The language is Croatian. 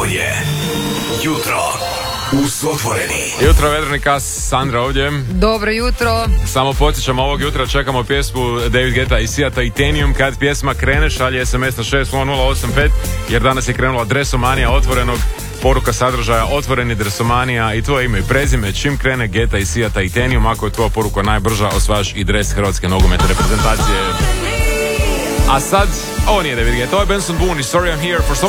je Jutro uz Otvoreni. Jutro, Vedrnika, Sandra ovdje. Dobro jutro. Samo podsjećamo, ovog jutra čekamo pjesmu David Guetta i Sia Titanium. Kad pjesma krene, šalje SMS na 60085, jer danas je krenula Dresomanija Otvorenog. Poruka sadržaja Otvoreni Dresomanija i tvoje ime i prezime. Čim krene Guetta i Sia Titanium, ako je tvoja poruka najbrža, osvajaš i dres Hrvatske nogometne reprezentacije. A sad, ovo nije David Guetta, ovo je Benson Boone i Sorry I'm Here for so